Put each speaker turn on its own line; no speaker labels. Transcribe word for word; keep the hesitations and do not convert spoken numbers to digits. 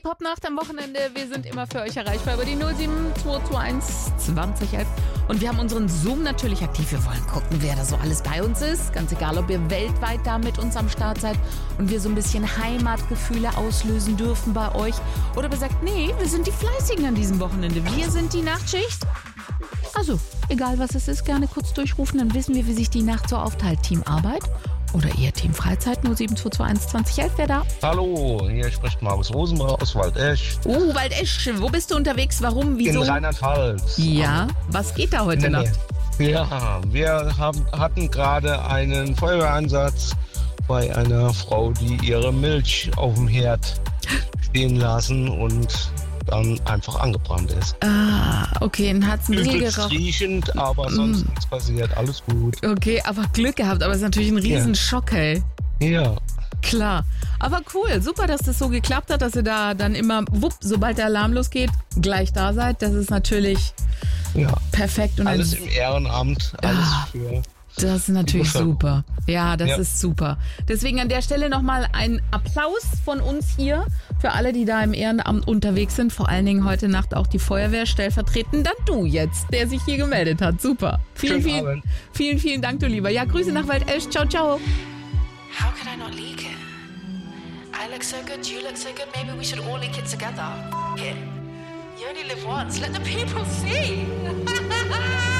Pop-Nacht am Wochenende. Wir sind immer für euch erreichbar über die null sieben zwei zwei eins zwanzig elf. Und wir haben unseren Zoom natürlich aktiv. Wir wollen gucken, wer da so alles bei uns ist. Ganz egal, ob ihr weltweit da mit uns am Start seid und wir so ein bisschen Heimatgefühle auslösen dürfen bei euch. Oder ihr sagt, nee, wir sind die Fleißigen an diesem Wochenende. Wir sind die Nachtschicht. Also, egal was es ist, gerne kurz durchrufen. Dann wissen wir, wie sich die Nacht so aufteilt. Teamarbeit oder eher Team Freizeit, null sieben zwei zwei eins zwanzig elf, wer da?
Hallo, hier spricht Markus Rosenbauer aus Waldesch.
Oh, Waldesch, wo bist du unterwegs? Warum? Wieso?
In Rheinland-Pfalz.
Ja, was geht da heute Nacht?
Ja, wir haben, hatten gerade einen Feuerwehreinsatz bei einer Frau, die ihre Milch auf dem Herd stehen lassen und dann einfach angebrannt ist.
Ah, okay, dann hat es ein bisschen
Übelst
geraucht.
riechend, aber sonst nichts passiert, alles gut.
Okay, aber Glück gehabt, aber es ist natürlich ein Riesenschock, ey.
Ja.
Klar. Aber cool, super, dass das so geklappt hat, dass ihr da dann immer, wupp, sobald der Alarm losgeht, gleich da seid. Das ist natürlich
Ja.
perfekt. Und
Alles
ein,
im Ehrenamt, alles
Ah.
für...
das ist natürlich super. Ja, das
Ja.
ist super. Deswegen an der Stelle nochmal ein Applaus von uns hier für alle, die da im Ehrenamt unterwegs sind. Vor allen Dingen heute Nacht auch die Feuerwehr, stellvertretend dann du jetzt, der sich hier gemeldet hat. Super. Vielen,
Schönen
vielen,
Abend.
vielen, vielen Dank, du Lieber. Ja, Grüße nach Waldesch. Ciao, ciao.
How could I not leak it? I look so good, you look so good, maybe we should all leak it together. It. You only live once, let the people see.